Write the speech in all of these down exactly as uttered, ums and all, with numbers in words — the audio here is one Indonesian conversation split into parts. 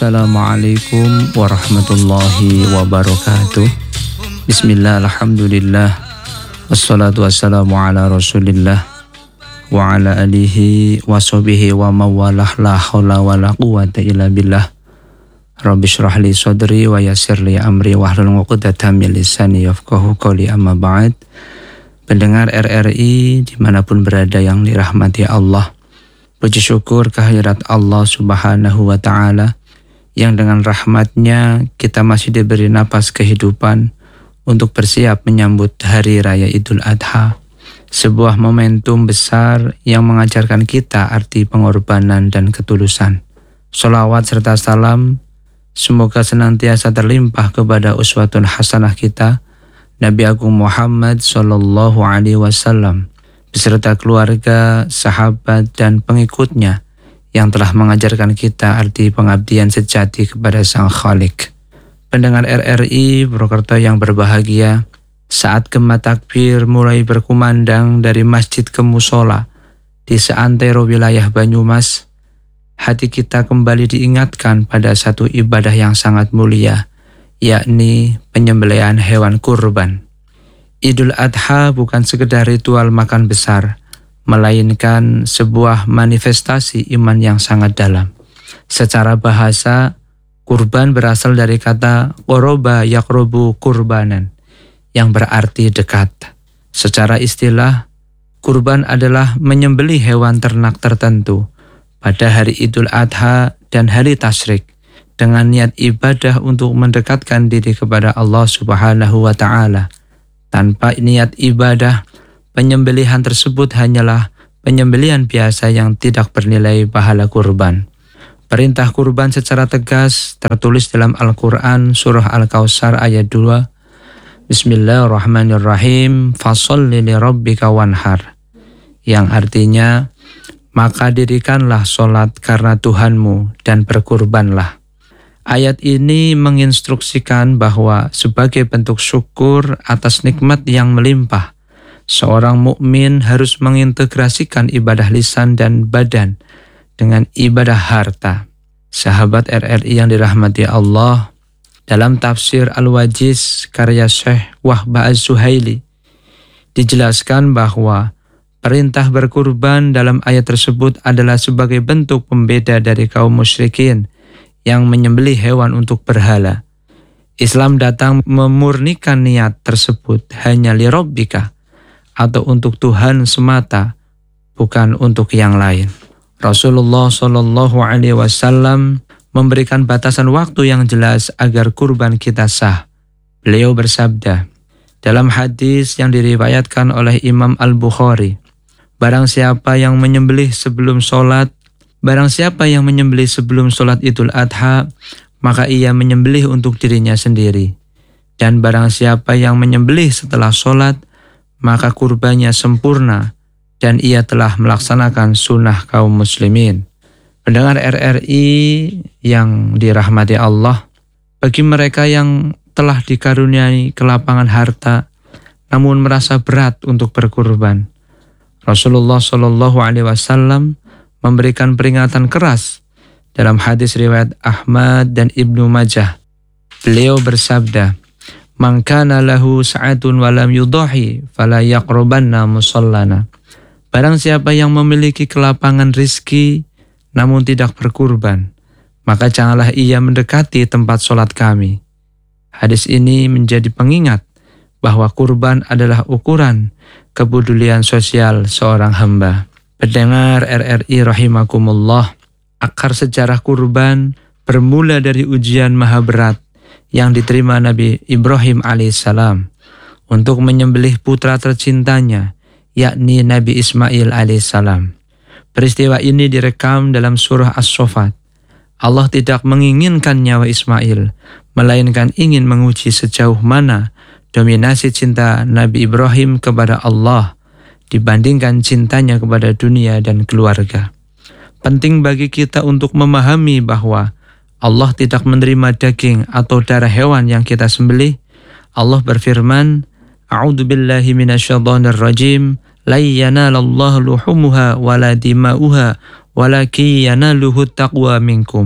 Assalamualaikum warahmatullahi wabarakatuh. Bismillah, alhamdulillah, wassalatu wassalamu ala rasulillah wa ala alihi wa sahbihi wa mawalah, la hawla wa la quwata illa billah. Rabbi syrah li sadri wa yassir li amri wahlul uqdatam min lisani yafqahu qawli, amma ba'd. Pendengar R R I dimanapun berada yang dirahmati Allah, puji syukur kehadirat Allah subhanahu wa ta'ala yang dengan rahmatnya kita masih diberi napas kehidupan untuk bersiap menyambut Hari Raya Idul Adha, sebuah momentum besar yang mengajarkan kita arti pengorbanan dan ketulusan. Sholawat serta salam semoga senantiasa terlimpah kepada uswatun hasanah kita, Nabi Agung Muhammad Sallallahu Alaihi Wasallam, beserta keluarga, sahabat, dan pengikutnya yang telah mengajarkan kita arti pengabdian sejati kepada Sang Khalik. Pendengar R R I Purwokerto yang berbahagia, saat gema takbir mulai berkumandang dari masjid ke musola di seantero wilayah Banyumas, hati kita kembali diingatkan pada satu ibadah yang sangat mulia, yakni penyembelihan hewan kurban. Idul Adha bukan sekedar ritual makan besar, melainkan sebuah manifestasi iman yang sangat dalam. Secara bahasa, kurban berasal dari kata qoroba yakrobu kurbanan, yang berarti dekat. Secara istilah, kurban adalah menyembelih hewan ternak tertentu pada hari Idul Adha dan hari Tasyrik, dengan niat ibadah untuk mendekatkan diri kepada Allah Subhanahu wa ta'ala. Tanpa niat ibadah, penyembelihan tersebut hanyalah penyembelihan biasa yang tidak bernilai pahala kurban. Perintah kurban secara tegas tertulis dalam Al-Quran surah Al-Kautsar ayat dua. Bismillahirrahmanirrahim. Fasholli li rabbika wanhar. Yang artinya, maka dirikanlah sholat karena Tuhanmu dan berkurbanlah. Ayat ini menginstruksikan bahwa sebagai bentuk syukur atas nikmat yang melimpah, seorang mukmin harus mengintegrasikan ibadah lisan dan badan dengan ibadah harta. Sahabat R R I yang dirahmati Allah, dalam tafsir Al-Wajiz karya Syekh Wahbah Az-Zuhaili dijelaskan bahwa perintah berkurban dalam ayat tersebut adalah sebagai bentuk pembeda dari kaum musyrikin yang menyembelih hewan untuk berhala. Islam datang memurnikan niat tersebut hanya li rabbika, atau untuk Tuhan semata, bukan untuk yang lain. Rasulullah Shallallahu Alaihi Wasallam memberikan batasan waktu yang jelas agar kurban kita sah. Beliau bersabda dalam hadis yang diriwayatkan oleh Imam Al-Bukhari, Barang siapa yang menyembelih sebelum sholat, barang siapa yang menyembelih sebelum sholat Idul Adha, maka ia menyembelih untuk dirinya sendiri. Dan barang siapa yang menyembelih setelah sholat, maka kurbannya sempurna dan ia telah melaksanakan sunnah kaum muslimin. Pendengar R R I yang dirahmati Allah, bagi mereka yang telah dikaruniai kelapangan harta, namun merasa berat untuk berkurban, Rasulullah Shallallahu Alaihi Wasallam memberikan peringatan keras dalam hadis riwayat Ahmad dan Ibnu Majah. Beliau bersabda, "Man kana lahu sa'atun wa lam yudahi fala yaqrubanna musallana." Barang siapa yang memiliki kelapangan rizki namun tidak berkurban, maka janganlah ia mendekati tempat sholat kami. Hadis ini menjadi pengingat bahwa kurban adalah ukuran kepedulian sosial seorang hamba. Pendengar R R I rahimakumullah, akar sejarah kurban bermula dari ujian maha berat yang diterima Nabi Ibrahim alaihissalam untuk menyembelih putra tercintanya, yakni Nabi Ismail alaihissalam. Peristiwa ini direkam dalam surah As-Saffat. Allah tidak menginginkan nyawa Ismail, melainkan ingin menguji sejauh mana dominasi cinta Nabi Ibrahim kepada Allah dibandingkan cintanya kepada dunia dan keluarga. Penting bagi kita untuk memahami bahwa Allah tidak menerima daging atau darah hewan yang kita sembelih. Allah berfirman, A'udzu billahi minasyaitonir rajim, la yanalallahu luhumuha wala dima'uha walakin yanaluhu taqwa minkum.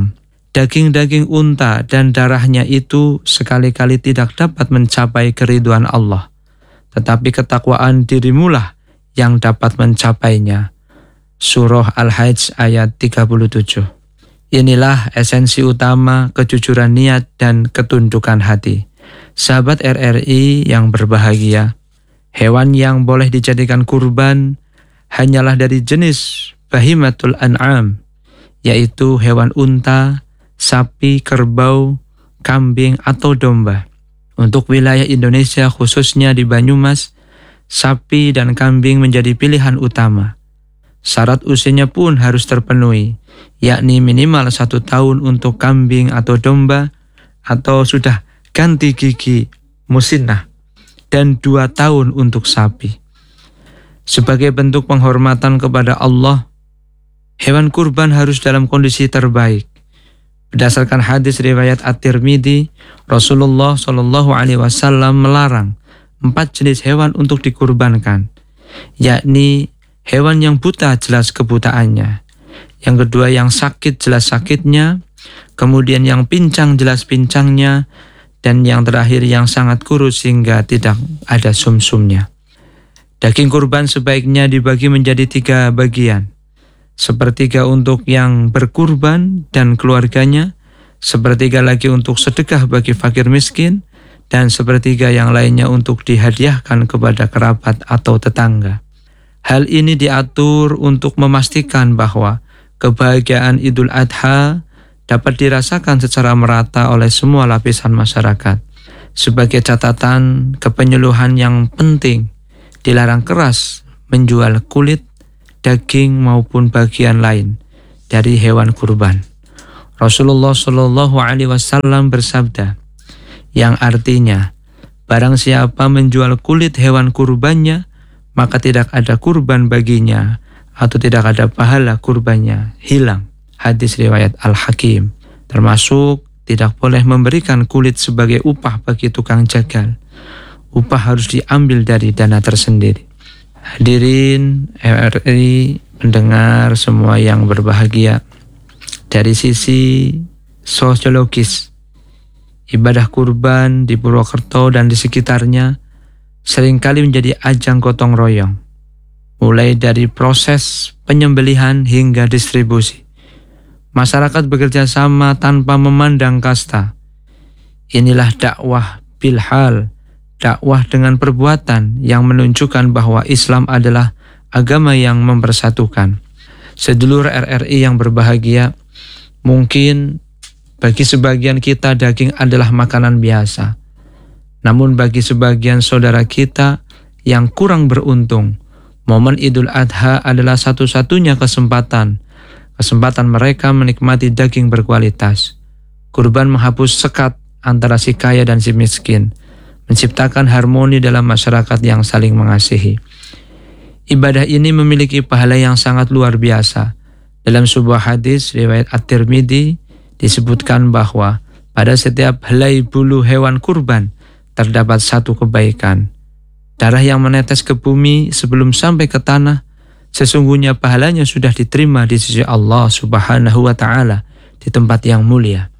Daging-daging unta dan darahnya itu sekali-kali tidak dapat mencapai keridhaan Allah, tetapi ketakwaan dirimulah yang dapat mencapainya. Surah Al-Hajj ayat tiga puluh tujuh. Inilah esensi utama kejujuran niat dan ketundukan hati. Sahabat R R I yang berbahagia, hewan yang boleh dijadikan kurban hanyalah dari jenis bahimatul an'am, yaitu hewan unta, sapi, kerbau, kambing, atau domba. Untuk wilayah Indonesia khususnya di Banyumas, sapi dan kambing menjadi pilihan utama. Syarat usianya pun harus terpenuhi, yakni minimal satu tahun untuk kambing atau domba, atau sudah ganti gigi musinnah, dan dua tahun untuk sapi. Sebagai bentuk penghormatan kepada Allah, hewan kurban harus dalam kondisi terbaik. Berdasarkan hadis riwayat At-Tirmidzi, Rasulullah Shallallahu Alaihi Wasallam melarang empat jenis hewan untuk dikurbankan, yakni hewan yang buta jelas kebutaannya, yang kedua yang sakit jelas sakitnya, kemudian yang pincang jelas pincangnya, dan yang terakhir yang sangat kurus sehingga tidak ada sumsumnya. Daging kurban sebaiknya dibagi menjadi tiga bagian. Sepertiga untuk yang berkurban dan keluarganya, sepertiga lagi untuk sedekah bagi fakir miskin, dan sepertiga yang lainnya untuk dihadiahkan kepada kerabat atau tetangga. Hal ini diatur untuk memastikan bahwa kebahagiaan Idul Adha dapat dirasakan secara merata oleh semua lapisan masyarakat. Sebagai catatan kepenyuluhan yang penting, dilarang keras menjual kulit, daging maupun bagian lain dari hewan kurban. Rasulullah Shallallahu Alaihi Wasallam bersabda, yang artinya, barang siapa menjual kulit hewan kurbannya, maka tidak ada kurban baginya atau tidak ada pahala kurbannya, hilang. Hadis riwayat Al-Hakim. Termasuk tidak boleh memberikan kulit sebagai upah bagi tukang jagal. Upah harus diambil dari dana tersendiri. Hadirin R R I, pendengar semua yang berbahagia, dari sisi sosiologis, ibadah kurban di Purwokerto dan di sekitarnya seringkali menjadi ajang gotong royong, mulai dari proses penyembelihan hingga distribusi. Masyarakat bekerja sama tanpa memandang kasta. Inilah dakwah bilhal, dakwah dengan perbuatan yang menunjukkan bahwa Islam adalah agama yang mempersatukan. Sedulur R R I yang berbahagia, mungkin bagi sebagian kita daging adalah makanan biasa. Namun bagi sebagian saudara kita yang kurang beruntung, momen Idul Adha adalah satu-satunya kesempatan, kesempatan mereka menikmati daging berkualitas. Kurban menghapus sekat antara si kaya dan si miskin, menciptakan harmoni dalam masyarakat yang saling mengasihi. Ibadah ini memiliki pahala yang sangat luar biasa. Dalam sebuah hadis riwayat At-Tirmidzi disebutkan bahwa pada setiap helai bulu hewan kurban terdapat satu kebaikan. Darah yang menetes ke bumi sebelum sampai ke tanah, sesungguhnya pahalanya sudah diterima di sisi Allah Subhanahu wa Ta'ala di tempat yang mulia.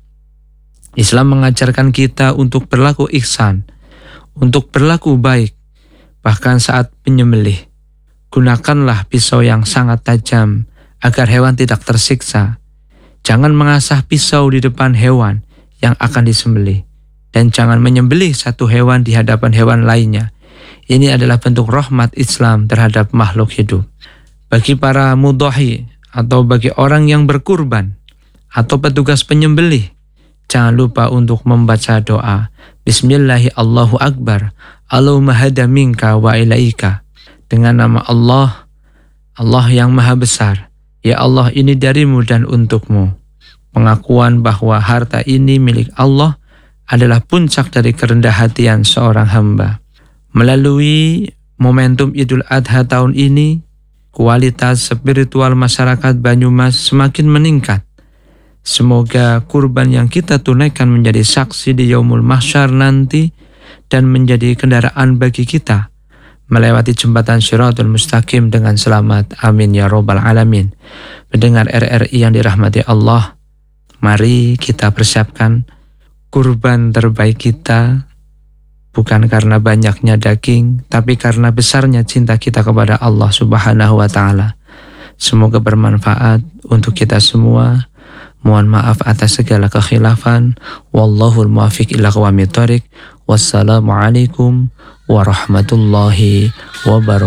Islam mengajarkan kita untuk berlaku ihsan, untuk berlaku baik, bahkan saat penyembelih. Gunakanlah pisau yang sangat tajam agar hewan tidak tersiksa. Jangan mengasah pisau di depan hewan yang akan disembelih. Dan jangan menyembelih satu hewan di hadapan hewan lainnya. Ini adalah bentuk rahmat Islam terhadap makhluk hidup. Bagi para mudhahi atau bagi orang yang berkurban atau petugas penyembelih, jangan lupa untuk membaca doa Bismillahi Allahu Akbar, Allahumma hada minka wa ilaika. Dengan nama Allah, Allah yang maha besar, ya Allah ini darimu dan untukmu. Pengakuan bahwa harta ini milik Allah adalah puncak dari kerendah hatian seorang hamba. Melalui momentum Idul Adha tahun ini, kualitas spiritual masyarakat Banyumas semakin meningkat. Semoga kurban yang kita tunaikan menjadi saksi di Yaumul Mahsyar nanti dan menjadi kendaraan bagi kita melewati jembatan Shiratul Mustaqim dengan selamat. Amin ya Rabbal Alamin. Mendengar R R I yang dirahmati Allah, Mari kita persiapkan kurban terbaik kita, bukan karena banyaknya daging, tapi karena besarnya cinta kita kepada Allah Subhanahu wa Ta'ala. Semoga bermanfaat untuk kita semua. Mohon maaf atas segala kekhilafan. Wallahul muwaffiq ila aqwamit thoriq. Wassalamualaikum warahmatullahi wabarakatuh.